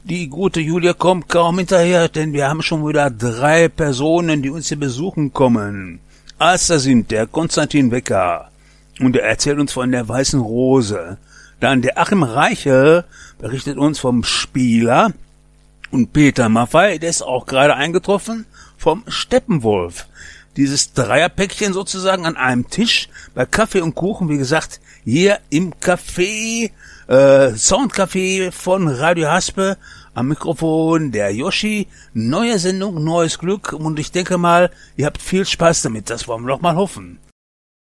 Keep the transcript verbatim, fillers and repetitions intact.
Die gute Julia kommt kaum hinterher, denn wir haben schon wieder drei Personen, die uns hier besuchen kommen. Erster sind der Konstantin Wecker und er erzählt uns von der Weißen Rose. Dann der Achim Reiche berichtet uns vom Spieler und Peter Maffei, der ist auch gerade eingetroffen, vom Steppenwolf. Dieses Dreierpäckchen sozusagen an einem Tisch bei Kaffee und Kuchen, wie gesagt, hier im Café, äh, Soundcafé von Radio Haspe. Am Mikrofon der Yoshi. Neue Sendung, neues Glück und ich denke mal, ihr habt viel Spaß damit, das wollen wir doch mal hoffen.